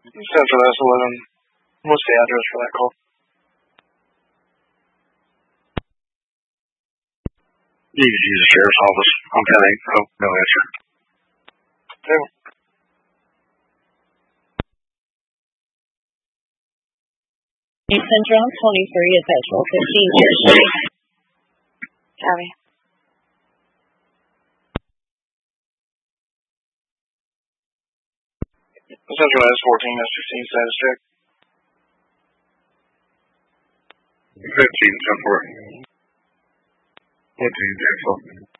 Central S11. What's the address for that call? You can use the sheriff's office. I'm 10-8. Oh, no answer. Okay. Central 23 at Petrol 15 here. Copy. Central S14, S15, status check. 15, 10-4. 14, cancel.